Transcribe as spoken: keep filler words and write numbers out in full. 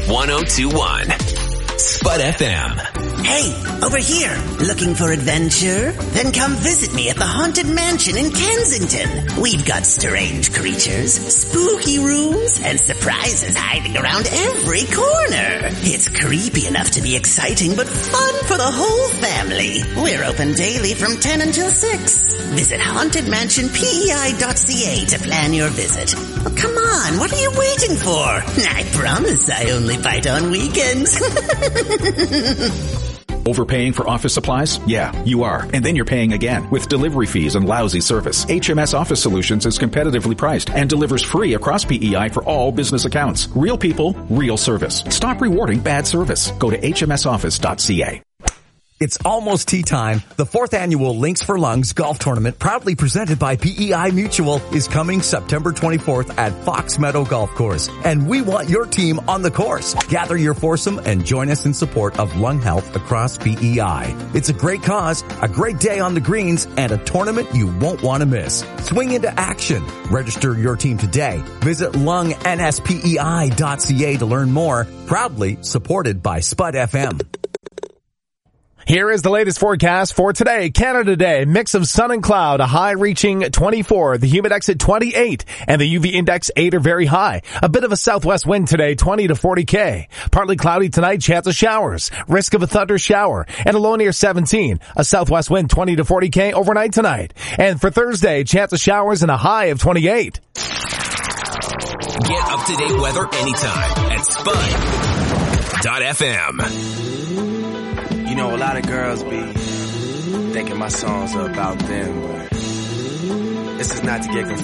one oh two one. Spud F M. Hey, over here. Looking for adventure? Then come visit me at the Haunted Mansion in Kensington. We've got strange creatures, spooky rooms, and surprises hiding around every corner. It's creepy enough to be exciting, but fun for the whole family. We're open daily from ten until six. Visit haunted mansion P E I dot C A to plan your visit. Oh, come on, what are you waiting for? I promise I only bite on weekends. Overpaying for office supplies? Yeah, you are. And then you're paying again with delivery fees and lousy service. H M S Office Solutions is competitively priced and delivers free across P E I for all business accounts. Real people, real service. Stop rewarding bad service. Go to H M S office dot C A. It's almost tea time. The fourth annual Links for Lungs golf tournament, proudly presented by P E I Mutual, is coming September twenty-fourth at Fox Meadow Golf Course. And we want your team on the course. Gather your foursome and join us in support of lung health across P E I. It's a great cause, a great day on the greens, and a tournament you won't want to miss. Swing into action. Register your team today. Visit lung N S P E I dot C A to learn more. Proudly supported by Spud F M. Here is the latest forecast for today. Canada Day, mix of sun and cloud, a high reaching twenty-four, the humidex at twenty-eight, and the U V index eight or very high. A bit of a southwest wind today, twenty to forty K. Partly cloudy tonight, chance of showers, risk of a thunder shower, and a low near seventeen. A southwest wind twenty to forty K overnight tonight. And for Thursday, chance of showers and a high of twenty-eight. Get up-to-date weather anytime at Spud dot F M. You know, a lot of girls be thinking my songs are about them, but this is not to get confused.